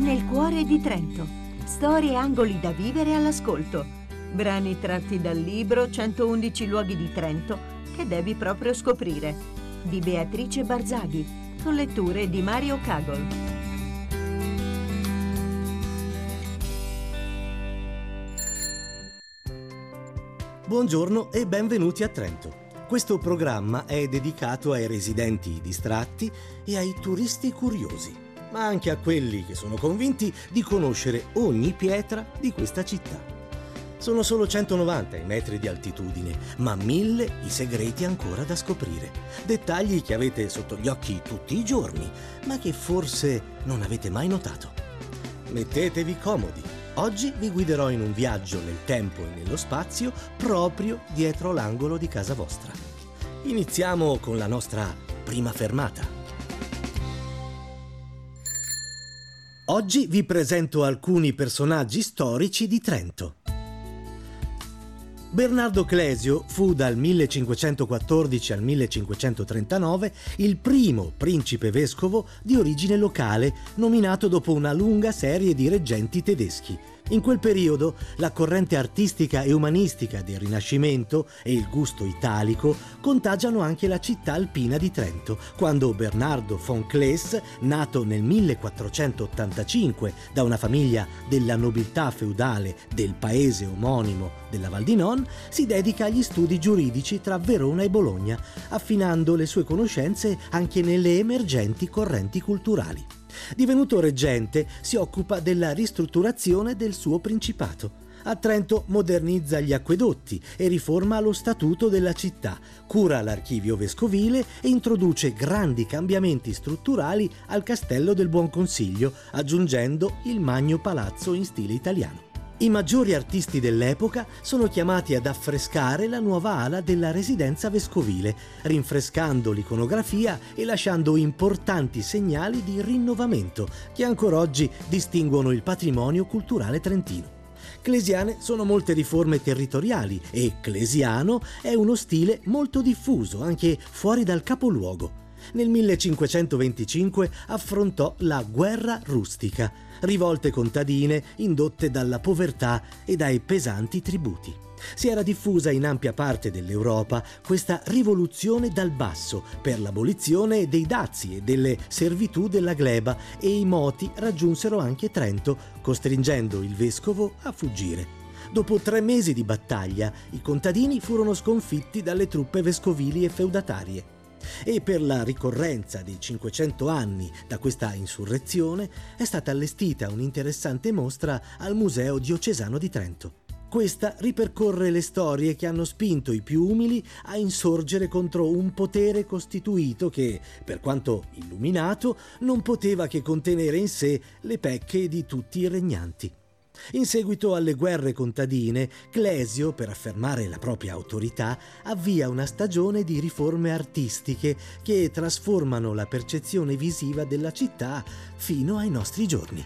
Nel cuore di Trento. Storie e angoli da vivere all'ascolto. Brani tratti dal libro 111 luoghi di Trento che devi proprio scoprire, di Beatrice Barzaghi, con letture di Mario Cagol. Buongiorno e benvenuti a Trento. Questo programma è dedicato ai residenti distratti e ai turisti curiosi, ma anche a quelli che sono convinti di conoscere ogni pietra di questa città. Sono solo 190 i metri di altitudine, ma 1000 i segreti ancora da scoprire. Dettagli che avete sotto gli occhi tutti i giorni, ma che forse non avete mai notato. Mettetevi comodi. Oggi vi guiderò in un viaggio nel tempo e nello spazio proprio dietro l'angolo di casa vostra. Iniziamo con la nostra prima fermata. Oggi vi presento alcuni personaggi storici di Trento. Bernardo Clesio fu dal 1514 al 1539 il primo principe vescovo di origine locale, nominato dopo una lunga serie di reggenti tedeschi. In quel periodo la corrente artistica e umanistica del Rinascimento e il gusto italico contagiano anche la città alpina di Trento, quando Bernardo von Cleves, nato nel 1485 da una famiglia della nobiltà feudale del paese omonimo della Val di Non, si dedica agli studi giuridici tra Verona e Bologna, affinando le sue conoscenze anche nelle emergenti correnti culturali. Divenuto reggente, si occupa della ristrutturazione del suo principato. A Trento modernizza gli acquedotti e riforma lo statuto della città, cura l'archivio vescovile e introduce grandi cambiamenti strutturali al Castello del Buon Consiglio, aggiungendo il Magno Palazzo in stile italiano. I maggiori artisti dell'epoca sono chiamati ad affrescare la nuova ala della residenza vescovile, rinfrescando l'iconografia e lasciando importanti segnali di rinnovamento che ancora oggi distinguono il patrimonio culturale trentino. Clesiane sono molte riforme territoriali e clesiano è uno stile molto diffuso anche fuori dal capoluogo. Nel 1525 affrontò la guerra rustica, rivolte contadine indotte dalla povertà e dai pesanti tributi. Si era diffusa in ampia parte dell'Europa questa rivoluzione dal basso per l'abolizione dei dazi e delle servitù della gleba, e i moti raggiunsero anche Trento, costringendo il vescovo a fuggire. Dopo 3 mesi di battaglia, i contadini furono sconfitti dalle truppe vescovili e feudatarie. E per la ricorrenza dei 500 anni da questa insurrezione è stata allestita un'interessante mostra al Museo Diocesano di Trento. Questa ripercorre le storie che hanno spinto i più umili a insorgere contro un potere costituito che, per quanto illuminato, non poteva che contenere in sé le pecche di tutti i regnanti. In seguito alle guerre contadine, Clesio, per affermare la propria autorità, avvia una stagione di riforme artistiche che trasformano la percezione visiva della città fino ai nostri giorni.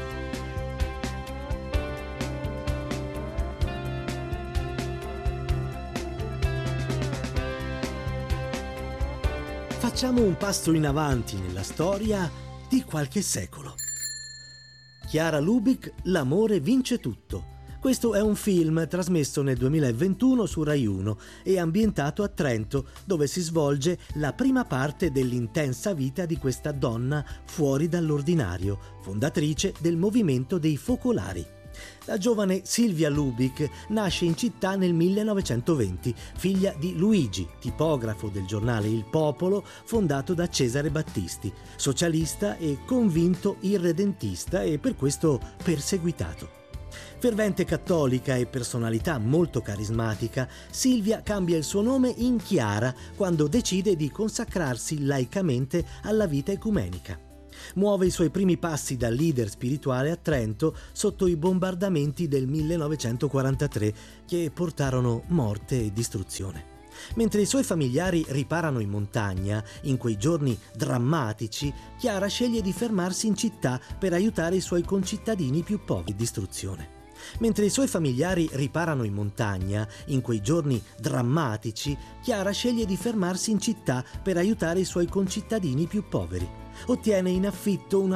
Facciamo un passo in avanti nella storia di qualche secolo. Chiara Lubich, L'amore vince tutto. Questo è un film trasmesso nel 2021 su Rai 1 e ambientato a Trento, dove si svolge la prima parte dell'intensa vita di questa donna fuori dall'ordinario, fondatrice del movimento dei focolari. La giovane Silvia Lubich nasce in città nel 1920, figlia di Luigi, tipografo del giornale Il Popolo, fondato da Cesare Battisti, socialista e convinto irredentista e per questo perseguitato. Fervente cattolica e personalità molto carismatica, Silvia cambia il suo nome in Chiara quando decide di consacrarsi laicamente alla vita ecumenica. Muove i suoi primi passi da leader spirituale a Trento sotto i bombardamenti del 1943 che portarono morte e distruzione. Mentre i suoi familiari riparano in montagna, in quei giorni drammatici, Chiara sceglie di fermarsi in città per aiutare i suoi concittadini più poveri. Distruzione. Mentre i suoi familiari riparano in montagna, in quei giorni drammatici, Chiara sceglie di fermarsi in città per aiutare i suoi concittadini più poveri. Ottiene in affitto una